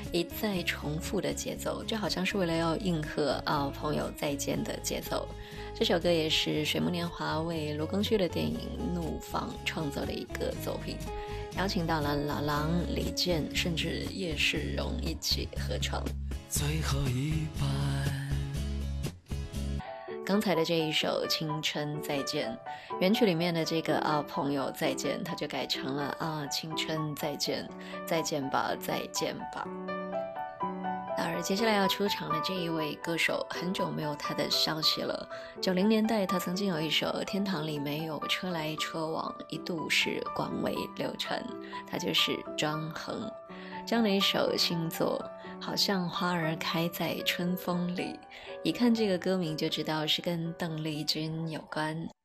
一再重复的节奏，就好像是为了要应和朋友再见的节奏。这首歌也是水木年华为罗庚戌的电影《怒放》创作的一个作品，邀请到了老狼、李健甚至叶世荣一起合唱。 最后一班。 刚才的这一首《青春再见》，原曲里面的这个朋友再见，它就改成了青春再见，再见吧，再见吧。而接下来要出场的这一位歌手，很久没有他的消息了。90年代，他曾经有一首《天堂里没有车来车往》，一度是广为流传。他就是张衡，这样的一首新作，好像花儿开在春风里。一看这个歌名就知道是跟邓丽君有关。